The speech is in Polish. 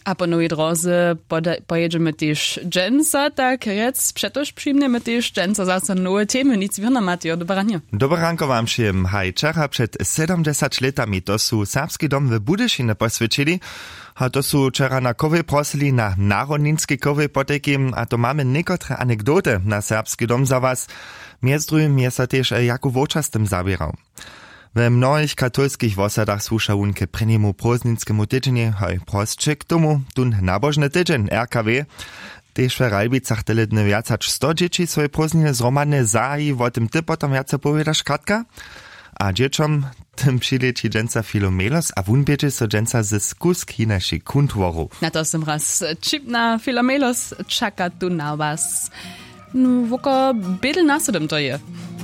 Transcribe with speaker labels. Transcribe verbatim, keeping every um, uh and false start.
Speaker 1: A po nowej drodze pojedziemy też dżęsa, tak rec, przetoż przyjmiemy też dżęsa zase nowe temy, nic wiona Mateo, dobranie.
Speaker 2: Dobranko wam všem, haj, čera przed sedemdziesięcioma latami to su serbski dom w Budyšine posvětili, a to su čera na kowej prosili na narodninski kowej poteki, a to mamy niekotre anegdoty na serbski dom za was, między drugim je sa też jako vočas tym zabierał. W mnohých katolskich wosadach słuša on ke preniemu prozninskemu tydzieniu, hoj, prostče k tomu, tun nabožny tydzień R K W. Tež w Ralbicach teledne viac hač sto dzieci swoje prozniny zromadne zaji, o tym ty potom viac povedaš kratka? A dzieciom tym přileci dženca Filomelos, a vun bieže so dženca ze skusk hinaši kuntvoru.
Speaker 1: Na to som raz čipna Filomelos čaka tu na was. No, woko bydl nasadem to je.